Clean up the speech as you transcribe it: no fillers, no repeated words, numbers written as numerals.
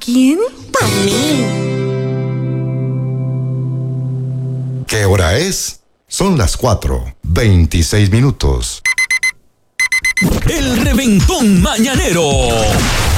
quién? Pa' mí. ¿Qué hora es? Son las 4:26. El reventón mañanero.